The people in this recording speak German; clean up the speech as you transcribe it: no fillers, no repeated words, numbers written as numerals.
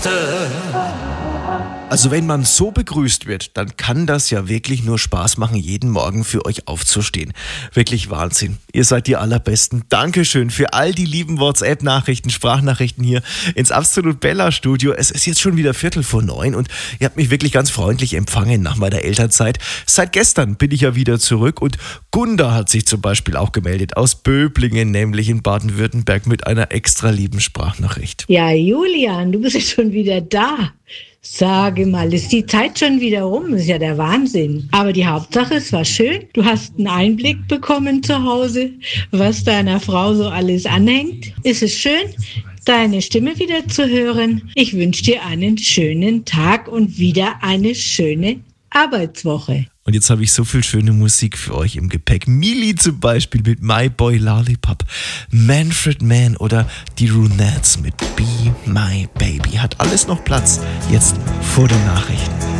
Also wenn man so begrüßt wird, dann kann das ja wirklich nur Spaß machen, jeden Morgen für euch aufzustehen. Wirklich Wahnsinn. Ihr seid die Allerbesten. Dankeschön für all die lieben WhatsApp-Nachrichten, Sprachnachrichten hier ins Absolut Bella Studio. Es ist jetzt schon wieder 8:45 und ihr habt mich wirklich ganz freundlich empfangen nach meiner Elternzeit. Seit gestern bin ich ja wieder zurück und Gunda hat sich zum Beispiel auch gemeldet aus Böblingen, nämlich in Baden-Württemberg mit einer extra lieben Sprachnachricht. Ja, Julian, du bist ja schon wieder da. Sage mal, ist die Zeit schon wieder rum? Das ist ja der Wahnsinn. Aber die Hauptsache, es war schön. Du hast einen Einblick bekommen zu Hause, was deiner Frau so alles anhängt. Ist es schön, deine Stimme wieder zu hören? Ich wünsche dir einen schönen Tag und wieder eine schöne Arbeitswoche. Und jetzt habe ich so viel schöne Musik für euch im Gepäck. Mili zum Beispiel mit My Boy Lollipop, Manfred Mann oder die Ronettes mit Be My Baby. Hat alles noch Platz jetzt vor den Nachrichten.